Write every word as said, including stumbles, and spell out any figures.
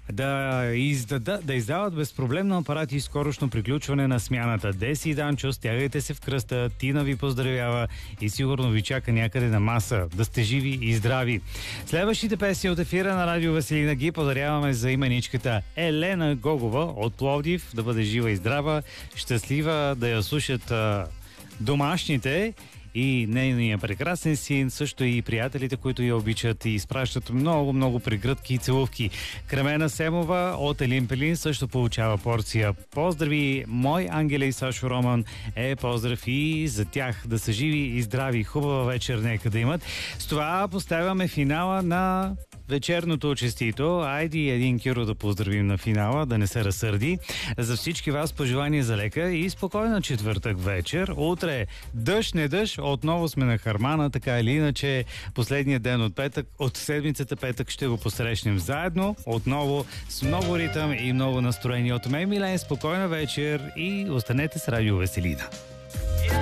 да, издада, да издават безпроблемно апарати и скорошно приключване на смяната. Деси и Данчо, стягайте се в кръста, Тина ви поздравява и сигурно ви чака някъде на маса. Да сте живи и здрави. Следващите песни от ефира на Радио Веселина ги подаряваме за именичката Елена Гогова от Пловдив. Да бъде жива и здрава, щастлива, да я слушат а, домашните и нейния прекрасен син, също и приятелите, които я обичат и изпращат много-много прегръдки и целувки. Кремена Семова от Елин Пелин също получава порция поздрави. Мой ангел и Сашо Роман е поздрав и за тях. Да са живи и здрави. Хубава вечер нека да имат. С това поставяме финала на вечерното честито. Айди един Киро да поздравим на финала, да не се разсърди. За всички вас пожелания за лека и спокойна четвъртък вечер. Утре дъжд, не дъжд, отново сме на Хармана, така или иначе последния ден от петък, от седмицата петък ще го посрещнем заедно, отново с много ритъм и много настроение. От мен, Милен, спокойна вечер и останете с Радио Веселина.